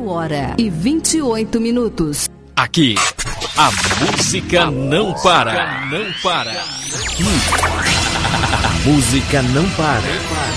8h28. Aqui, a música não para. Não para. A música não para.